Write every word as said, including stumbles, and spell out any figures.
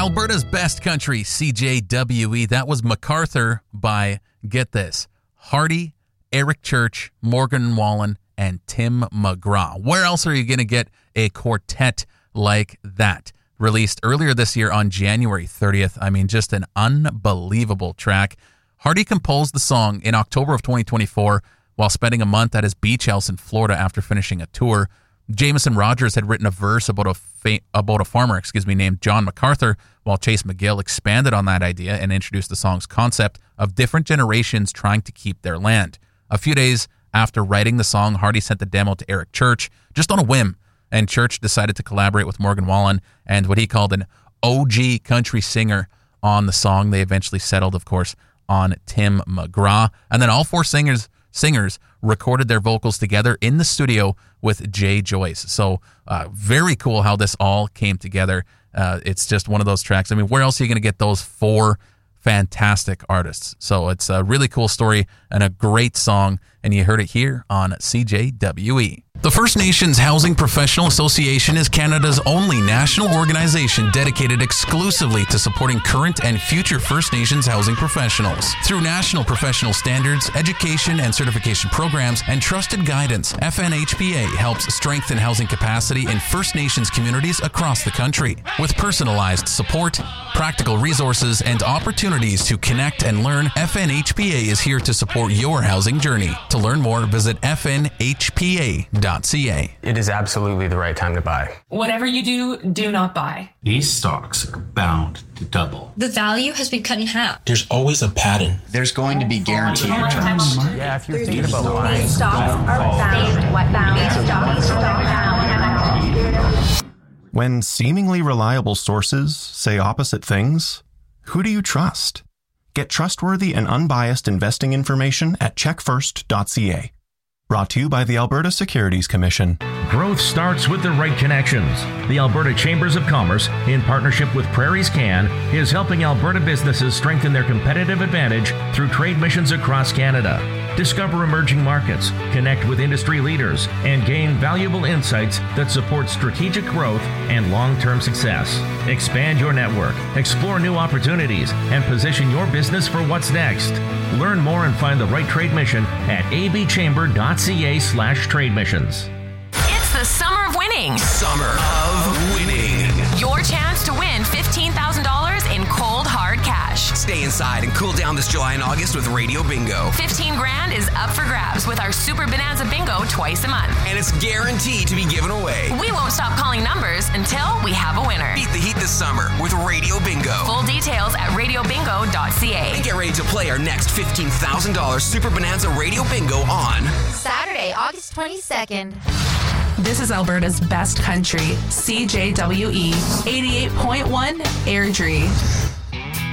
Alberta's best country, C J W E. That was MacArthur by, get this, Hardy, Eric Church, Morgan Wallen, and Tim McGraw. Where else are you going to get a quartet like that? Released earlier this year on January thirtieth. I mean, just an unbelievable track. Hardy composed the song in October of twenty twenty-four while spending a month at his beach house in Florida after finishing a tour. Jameson Rogers had written a verse about a fa- about a farmer, excuse me, named John MacArthur, while Chase McGill expanded on that idea and introduced the song's concept of different generations trying to keep their land. A few days after writing the song, Hardy sent the demo to Eric Church, just on a whim, and Church decided to collaborate with Morgan Wallen and what he called an O G country singer on the song. They eventually settled, of course, on Tim McGraw, and then all four singers singers recorded their vocals together in the studio with Jay Joyce. So uh, very cool how this all came together. Uh, it's just one of those tracks. I mean, where else are you going to get those four fantastic artists? So it's a really cool story and a great song, and you heard it here on C J W E. The First Nations Housing Professional Association is Canada's only national organization dedicated exclusively to supporting current and future First Nations housing professionals. Through national professional standards, education and certification programs, and trusted guidance, F N H P A helps strengthen housing capacity in First Nations communities across the country. With personalized support, practical resources, and opportunities to connect and learn, F N H P A is here to support your housing journey. To learn more, visit F N H P A dot C A. It is absolutely the right time to buy. Whatever you do, do not buy. These stocks are bound to double. The value has been cut in half. There's always a pattern. There's going to be guaranteed returns. Yeah, if you're thinking about buying. These stocks are bound. What bound? These stocks are bound. When seemingly reliable sources say opposite things, who do you trust? Get trustworthy and unbiased investing information at check first dot C A. Brought to you by the Alberta Securities Commission. Growth starts with the right connections. The Alberta Chambers of Commerce, in partnership with Prairies Can, is helping Alberta businesses strengthen their competitive advantage through trade missions across Canada. Discover emerging markets, connect with industry leaders, and gain valuable insights that support strategic growth and long-term success. Expand your network, explore new opportunities, and position your business for what's next. Learn more and find the right trade mission at a b chamber dot c a slash trade missions. It's the summer of winning. Summer of winning. Your chance to win fifteen thousand dollars in cold, hard cash. Stay inside and cool down this July and August with Radio Bingo. fifteen grand is up for grabs with our Super Bonanza Bingo twice a month. And it's guaranteed to be given away. We won't stop calling numbers until we have a winner. Beat the heat this summer with Radio Bingo. Full details at radio bingo dot c a. And get ready to play our next fifteen thousand dollars Super Bonanza Radio Bingo on Saturday, August twenty-second. This is Alberta's best country, C J W E, eighty-eight point one Airdrie.